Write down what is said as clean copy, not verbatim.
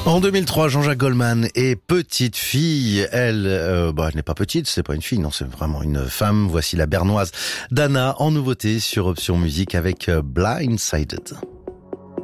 En 2003, Jean-Jacques Goldman est petite fille. Elle n'est pas petite, c'est pas une fille, non, c'est vraiment une femme. Voici la bernoise Dana en nouveauté sur Option Musique avec Blindsided.